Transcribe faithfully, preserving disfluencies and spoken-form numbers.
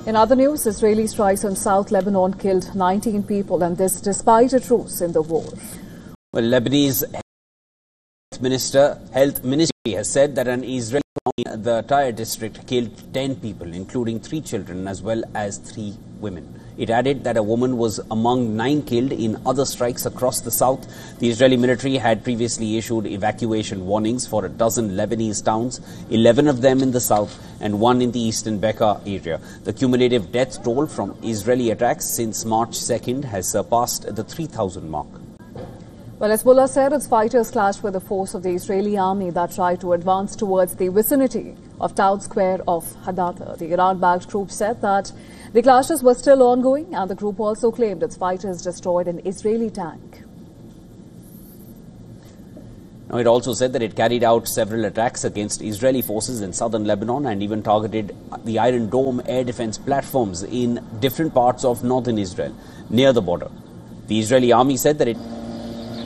In other news, Israeli strikes on South Lebanon killed nineteen people, and this despite a truce in the war. Well, Lebanese Health Minister, Health Ministry has said that an Israeli bomb in the Tyre district killed ten people, including three children as well as three women. It added that a woman was among nine killed in other strikes across the south. The Israeli military had previously issued evacuation warnings for a dozen Lebanese towns, eleven of them in the south and one in the eastern Bekaa area. The cumulative death toll from Israeli attacks since March second has surpassed the three thousand mark. Well, Hezbollah said its fighters clashed with the force of the Israeli army that tried to advance towards the vicinity of town square of Hadassah. The Iran-backed group said that the clashes were still ongoing, and the group also claimed its fighters destroyed an Israeli tank. Now, it also said that it carried out several attacks against Israeli forces in southern Lebanon and even targeted the Iron Dome air defense platforms in different parts of northern Israel near the border. The Israeli army said that it